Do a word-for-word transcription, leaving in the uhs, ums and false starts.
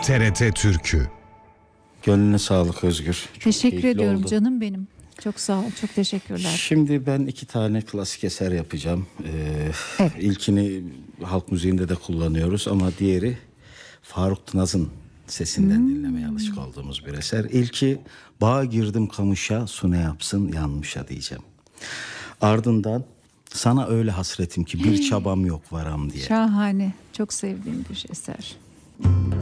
T R T Türkü. Gönlüne sağlık Özgür. Çok Teşekkür keyifli ediyorum oldu. canım benim. Çok sağ ol, çok teşekkürler. Şimdi ben iki tane klasik eser yapacağım. Ee, Evet. İlkini halk müziğinde de kullanıyoruz ama diğeri Faruk Tınaz'ın sesinden Hmm. dinlemeye alışık olduğumuz bir eser. İlki "Bağa girdim kamışa, su ne yapsın yanmışa" diyeceğim. Ardından "Sana öyle hasretim ki bir çabam yok varam" diye. Şahane, çok sevdiğim bir eser.